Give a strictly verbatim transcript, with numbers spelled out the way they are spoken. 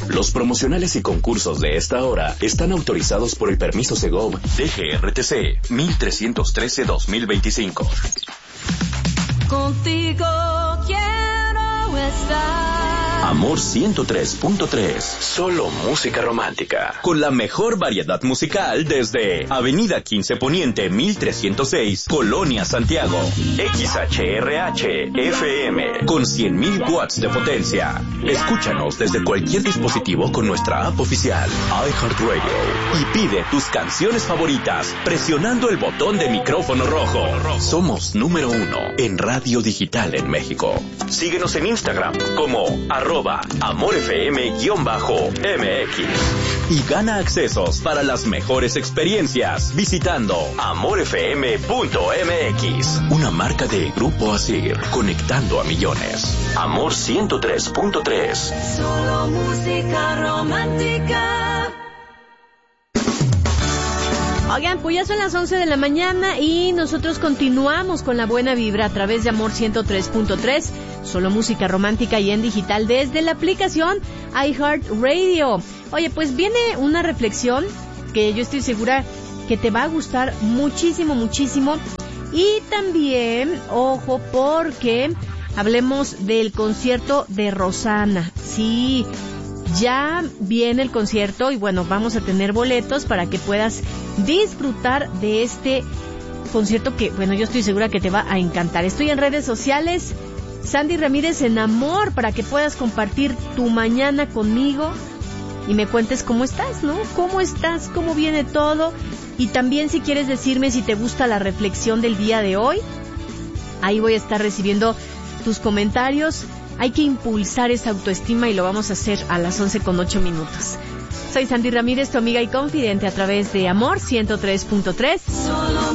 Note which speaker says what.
Speaker 1: Los promocionales y concursos de esta hora están autorizados por el permiso Segov D G R T C mil trescientos trece guión dos mil veinticinco.
Speaker 2: Contigo quiero estar.
Speaker 1: Amor ciento tres punto tres. Solo música romántica. Con la mejor variedad musical desde Avenida quince Poniente mil trescientos seis, Colonia Santiago. X H R H F M con cien mil watts de potencia. Escúchanos desde cualquier dispositivo con nuestra app oficial iHeartRadio y pide tus canciones favoritas presionando el botón de micrófono rojo. Somos número uno en radio digital en México. Síguenos en Instagram como arroba amorfm-M X y gana accesos para las mejores experiencias visitando amorfm punto M X, una marca de Grupo Asir, conectando a millones. Amor ciento tres punto tres.
Speaker 2: Solo música romántica.
Speaker 3: Oigan, pues ya son las once de la mañana y nosotros continuamos con la buena vibra a través de Amor ciento tres punto tres, solo música romántica y en digital desde la aplicación iHeartRadio. Oye, pues viene una reflexión que yo estoy segura que te va a gustar muchísimo, muchísimo. Y también, ojo, porque hablemos del concierto de Rosana. Sí, ya viene el concierto y bueno, vamos a tener boletos para que puedas disfrutar de este concierto que, bueno, yo estoy segura que te va a encantar. Estoy en redes sociales, Sandy Ramírez en Amor, para que puedas compartir tu mañana conmigo y me cuentes cómo estás, ¿no? ¿Cómo estás? ¿Cómo viene todo? Y también si quieres decirme si te gusta la reflexión del día de hoy, ahí voy a estar recibiendo tus comentarios. Hay que impulsar esa autoestima y lo vamos a hacer a las once con ocho minutos. Soy Sandy Ramírez, tu amiga y confidente a través de Amor ciento tres punto tres.